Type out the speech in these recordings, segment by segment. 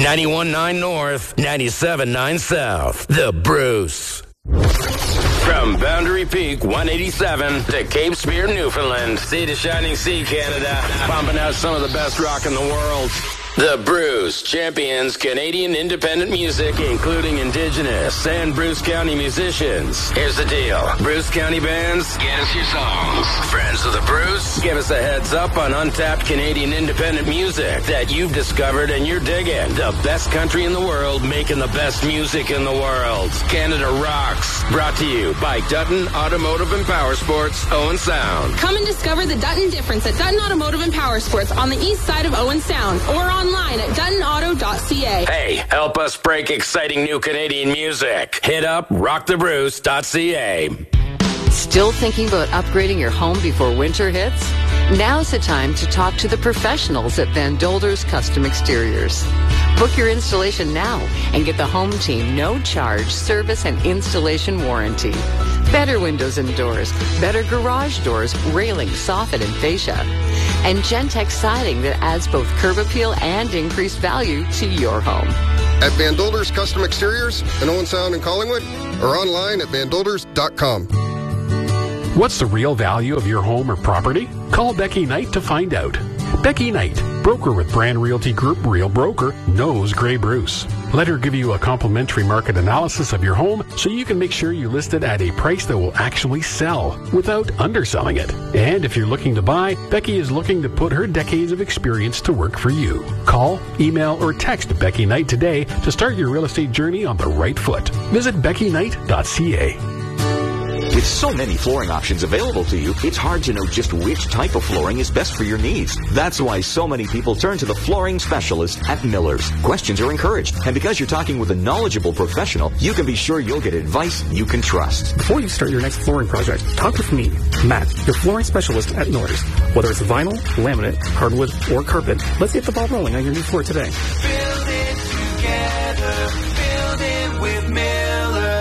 91.9 North, 97.9 South. The Bruce. From Boundary Peak 187 to Cape Spear, Newfoundland. Sea to shining sea, Canada. Pumping out some of the best rock in the world. The Bruce champions Canadian independent music, including Indigenous and Bruce County musicians. Here's the deal. Bruce County bands, get us your songs. Friends of the Bruce, give us a heads up on untapped Canadian independent music that you've discovered and you're digging. The best country in the world, making the best music in the world. Canada Rocks, brought to you by Dutton Automotive and Power Sports, Owen Sound. Come and discover the Dutton difference at Dutton Automotive and Power Sports on the east side of Owen Sound, or online at DuttonAuto.ca. Hey, help us break exciting new Canadian music. Hit up rockthebruce.ca. Still thinking about upgrading your home before winter hits? Now's the time to talk to the professionals at Van Dolder's Custom Exteriors. Book your installation now and get the home team no-charge service and installation warranty. Better windows and doors, better garage doors, railing, soffit, and fascia. And Gentex siding that adds both curb appeal and increased value to your home. At Van Dolder's Custom Exteriors in Owen Sound and Collingwood, or online at vandolders.com. What's the real value of your home or property? Call Becky Knight to find out. Becky Knight, broker with Brand Realty Group Real Broker, knows Grey Bruce. Let her give you a complimentary market analysis of your home so you can make sure you list it at a price that will actually sell without underselling it. And if you're looking to buy, Becky is looking to put her decades of experience to work for you. Call, email, or text Becky Knight today to start your real estate journey on the right foot. Visit BeckyKnight.ca. With so many flooring options available to you, it's hard to know just which type of flooring is best for your needs. That's why so many people turn to the flooring specialist at Miller's. Questions are encouraged, and because you're talking with a knowledgeable professional, you can be sure you'll get advice you can trust. Before you start your next flooring project, talk with me, Matt, your flooring specialist at Miller's. Whether it's vinyl, laminate, hardwood, or carpet, let's get the ball rolling on your new floor today. Build it together. Build it with Miller's.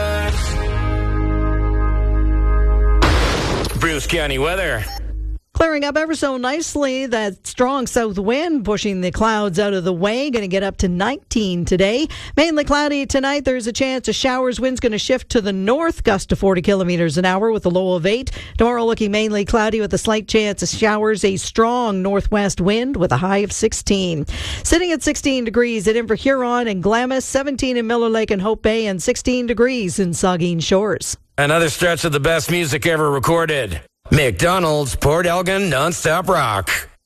Bruce County weather. Clearing up ever so nicely. That strong south wind pushing the clouds out of the way. Going to get up to 19 today. Mainly cloudy tonight. There's a chance of showers. Wind's going to shift to the north, gust to 40 kilometers an hour with a low of 8. Tomorrow looking mainly cloudy with a slight chance of showers. A strong northwest wind with a high of 16. Sitting at 16 degrees at Inverhuron and Glamis, 17 in Miller Lake and Hope Bay, and 16 degrees in Saugeen Shores. Another stretch of the best music ever recorded. McDonald's Port Elgin Nonstop Rock.